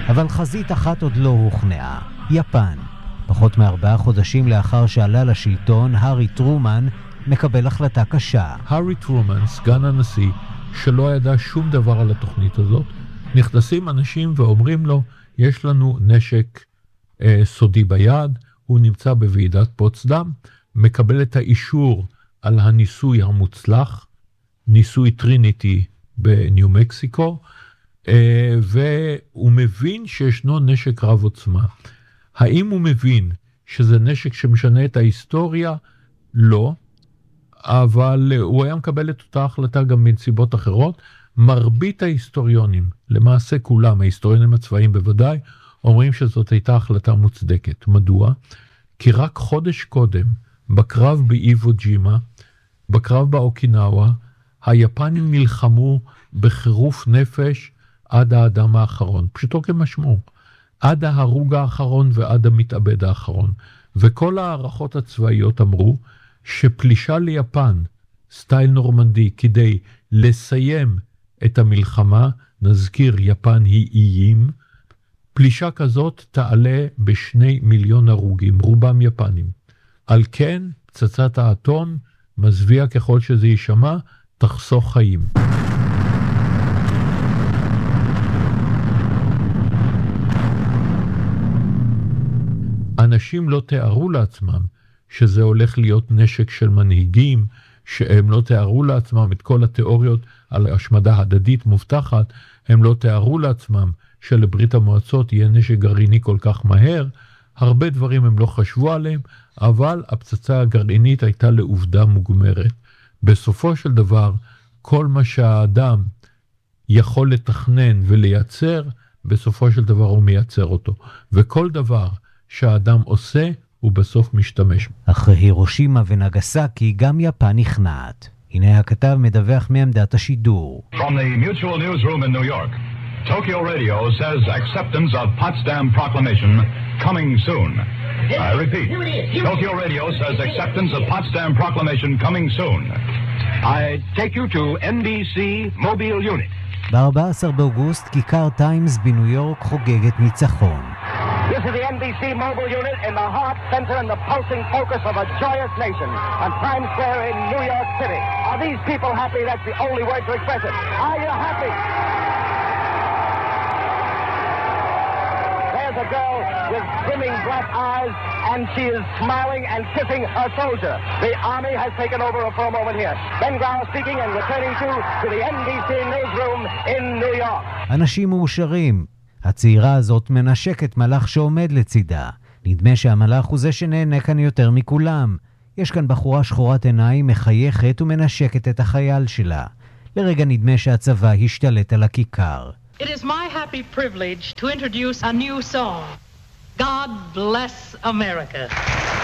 אבל חזית אחת עוד לא הוכנעה, יפן. פחות מ4 חודשים לאחר שעלה לשלטון, הארי טרומן מקבל החלטה קשה. הארי טרומן, סגן הנשיא, שלא ידע שום דבר על התוכנית הזאת, נכנסים אנשים ואומרים לו, יש לנו נשק סודי ביד, הוא נמצא בוועידת פוצדם, מקבל את האישור על הניסוי המוצלח, ניסוי טריניטי בניו מקסיקו, והוא מבין שישנו נשק רב עוצמה. האם הוא מבין שזה נשק שמשנה את ההיסטוריה? לא, אבל הוא היה מקבל את אותה החלטה גם בנסיבות אחרות. מרבית ההיסטוריונים, למעשה כולם, ההיסטוריונים הצבאיים בוודאי, אומרים שזאת הייתה החלטה מוצדקת. מדוע? כי רק חודש קודם, בקרב באיוו ג'ימה, בקרב באוקינאווה, היפנים נלחמו בחירוף נפש עד האדם האחרון, פשוטו כמשמעו, עד ההרוג האחרון ועד המתאבד האחרון. וכל הערכות הצבאיות אמרו שפלישה ליפן, סטייל נורמנדי, כדי לסיים את המלחמה, נזכיר יפן היא איים, פלישה כזאת תעלה ב2 מיליון הרוגים, רובם יפנים. על כן, פצצת האטום, מזוויע ככל שזה יישמע, תחסוך חיים. אנשים לא תיארו לעצמם שזה הולך להיות נשק של מנהיגים, שהם לא תיארו לעצמם את כל התיאוריות על השמדה הדדית מובטחת, הם לא תיארו לעצמם שלברית המועצות יהיה נשק גרעיני כל כך מהר, הרבה דברים הם לא חשבו עליהם, אבל הפצצה הגרעינית הייתה לעובדה מוגמרת. בסופו של דבר, כל מה שהאדם יכול לתכנן ולייצר, בסופו של דבר הוא מייצר אותו. וכל דבר שהאדם עושה, הוא בסוף משתמש. אחרי הירושימה ונגסקי, גם יפן נכנעת. הנה הכתב מדווח מעמדת השידור. From the Mutual Newsroom in New York, Tokyo Radio says acceptance of Potsdam Proclamation coming soon. I repeat, Tokyo Radio says acceptance of Potsdam Proclamation coming soon. I take you to NBC Mobile Unit. ב-14 באוגוסט, כיכר טיימס בניו יורק חוגגת ניצחון. This is the NBC Mobile Unit in the heart, center, and the pulsing focus of a joyous nation on Times Square in New York City. Are these people happy? That's the only word to express it. Are you happy? There's a girl with brimming black eyes, and she is smiling and kissing a soldier. The army has taken over for a moment here. Ben Grau speaking and returning to the NBC newsroom in New York. אנשים מאושרים. הצעירה הזאת מנשקת מלאך שעומד לצידה. נדמה שהמלאך הוא זה שנהנה כאן יותר מכולם. יש כאן בחורה שחורת עיניים מחייכת ומנשקת את החייל שלה. לרגע נדמה שהצבא השתלט על הכיכר. It is my happy privilege to introduce a new song. God bless America.